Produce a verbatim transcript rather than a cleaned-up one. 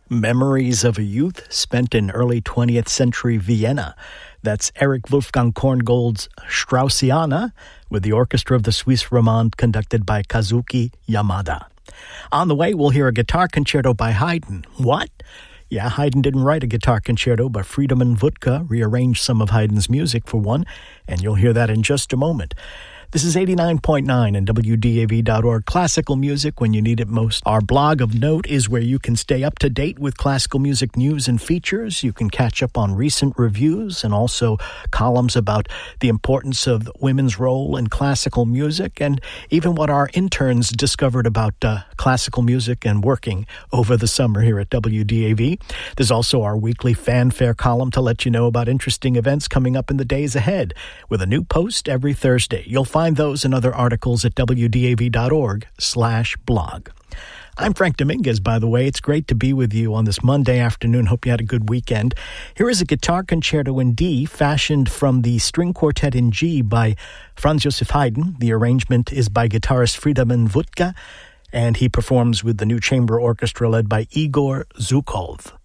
Memories of a Youth Spent in Early twentieth Century Vienna. That's Eric Wolfgang Korngold's Straussiana with the Orchestra of the Suisse Romande conducted by Kazuki Yamada. On the way, we'll hear a guitar concerto by Haydn. What? Yeah, Haydn didn't write a guitar concerto, but Friedemann Wuttke rearranged some of Haydn's music for one, and you'll hear that in just a moment. This is eighty-nine point nine and W D A V dot org, classical music when you need it most. Our blog of note is where you can stay up to date with classical music news and features. You can catch up on recent reviews and also columns about the importance of women's role in classical music and even what our interns discovered about uh, classical music and working over the summer here at W D A V. There's also our weekly fanfare column to let you know about interesting events coming up in the days ahead with a new post every Thursday. You'll find Find those and other articles at W D A V dot org slash blog. I'm Frank Dominguez, by the way. It's great to be with you on this Monday afternoon. Hope you had a good weekend. Here is a guitar concerto in D, fashioned from the string quartet in G by Franz Joseph Haydn. The arrangement is by guitarist Friedemann Wuttke, and he performs with the new chamber orchestra led by Igor Zhukov.